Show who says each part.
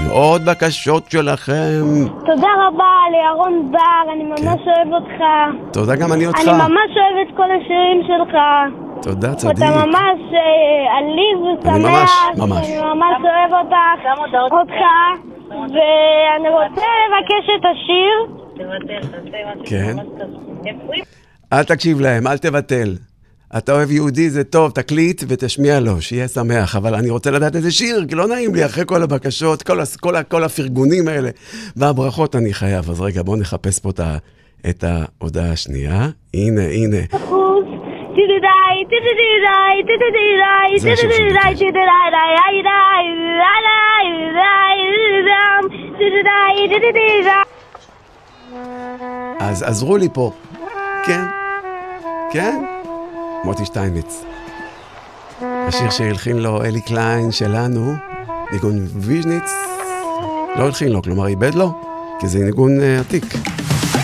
Speaker 1: עוד בקשות שלכם.
Speaker 2: תודה רבה לירון בר, אני ממש אוהב אותך.
Speaker 1: תודה גם אני אותך.
Speaker 2: אני ממש אוהב את כל השירים שלך.
Speaker 1: תודה, צדיק.
Speaker 2: אתה ממש עליב ושמח.
Speaker 1: אני ממש.
Speaker 2: אני ממש אוהב אותך. ואני רוצה לבקש את השיר.
Speaker 1: כן. אל תקשיב להם, אל תבטל. אתה אוהב יהודי, זה טוב, תקליט ותשמיע לו, שיהיה שמח. אבל אני רוצה לדעת איזה שיר, כי לא נעים לי אחרי כל הבקשות, כל הפרגונים האלה. והברכות אני חייב. אז רגע, בואו נחפש פה את ההודעה השנייה. הנה. זה השיר שביקש. אז עזרו לי פה. כן? מוטי שטיינמיץ. השיר שהלחין לו אלי קליין שלנו, ניגון ויז'ניץ, לא הלחין לו, כלומר איבד לו, כי זה ניגון עתיק.